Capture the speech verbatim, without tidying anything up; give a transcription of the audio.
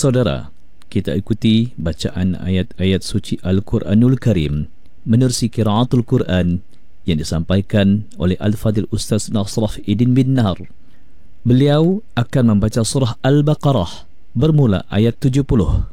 Saudara, kita ikuti bacaan ayat-ayat suci Al-Quranul Karim menerusi qiraatul Quran yang disampaikan oleh Al-Fadil Ustaz Nasraf Idin bin Nahar. Beliau akan membaca surah Al-Baqarah bermula ayat tujuh puluh.